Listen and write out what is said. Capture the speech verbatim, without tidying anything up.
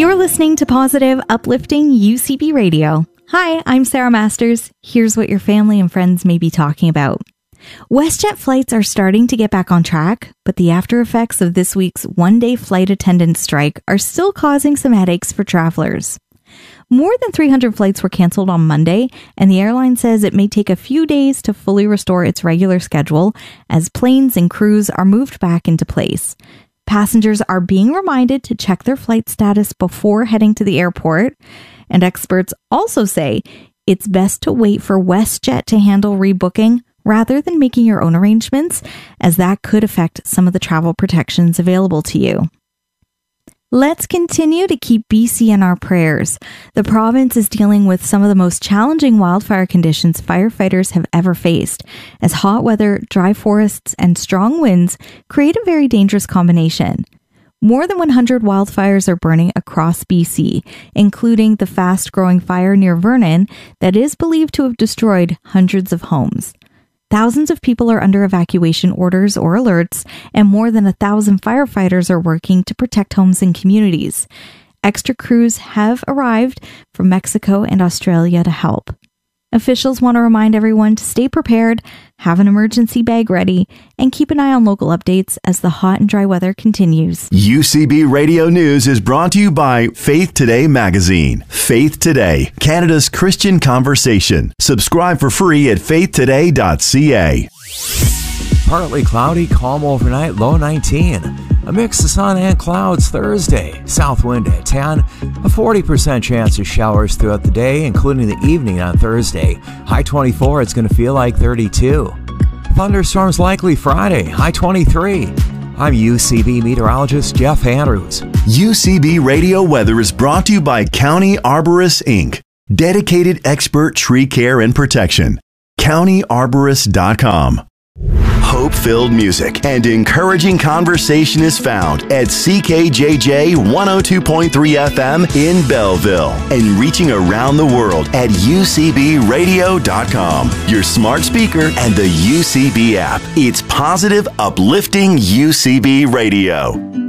You're listening to Positive, Uplifting U C B Radio. Hi, I'm Sarah Masters. Here's what your family and friends may be talking about. WestJet flights are starting to get back on track, but the after effects of this week's one-day flight attendant strike are still causing some headaches for travelers. More than three hundred flights were canceled on Monday, and the airline says it may take a few days to fully restore its regular schedule as planes and crews are moved back into place. Passengers are being reminded to check their flight status before heading to the airport, and experts also say it's best to wait for WestJet to handle rebooking rather than making your own arrangements, as that could affect some of the travel protections available to you. Let's continue to keep B C in our prayers. The province is dealing with some of the most challenging wildfire conditions firefighters have ever faced, as hot weather, dry forests, and strong winds create a very dangerous combination. More than one hundred wildfires are burning across B C, including the fast-growing fire near Vernon that is believed to have destroyed hundreds of homes. Thousands of people are under evacuation orders or alerts, and more than a thousand firefighters are working to protect homes and communities. Extra crews have arrived from Mexico and Australia to help. Officials want to remind everyone to stay prepared, have an emergency bag ready, and keep an eye on local updates as the hot and dry weather continues. U C B Radio News is brought to you by Faith Today magazine. Faith Today, Canada's Christian conversation. Subscribe for free at faith today dot c a. Partly cloudy, calm overnight, low nineteen. A mix of sun and clouds Thursday. South wind at ten. A forty percent chance of showers throughout the day, including the evening on Thursday. High twenty-four, it's going to feel like thirty-two. Thunderstorms likely Friday. High twenty-three. I'm U C B meteorologist Jeff Andrews. U C B Radio Weather is brought to you by County Arborists, Incorporated. Dedicated expert tree care and protection. county arborist dot com. Hope-filled music and encouraging conversation is found at C K J J one oh two point three F M in Belleville and reaching around the world at U C B radio dot com, your smart speaker, and the U C B app. It's positive, uplifting U C B Radio.